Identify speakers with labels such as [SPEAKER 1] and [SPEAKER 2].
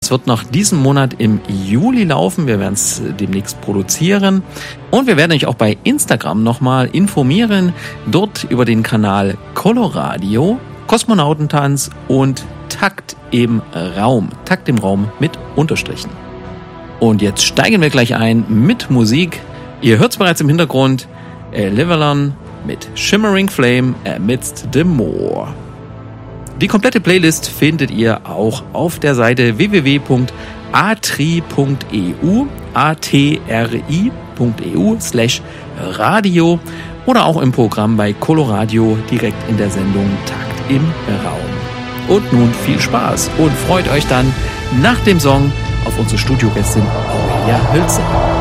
[SPEAKER 1] Das wird noch diesen Monat im Juli laufen. Wir werden es demnächst produzieren. Und wir werden euch auch bei Instagram nochmal informieren. Dort über den Kanal Coloradio, Kosmonautentanz und Takt im Raum. Takt im Raum mit Unterstrichen. Und jetzt steigen wir gleich ein mit Musik. Ihr hört es bereits im Hintergrund. Liverlan mit Shimmering Flame Amidst the Moor. Die komplette Playlist findet ihr auch auf der Seite www.atri.eu/radio oder auch im Programm bei Coloradio direkt in der Sendung Takt im Raum. Und nun viel Spaß und freut euch dann nach dem Song auf unsere Studiogästin Aurelia Hölzer.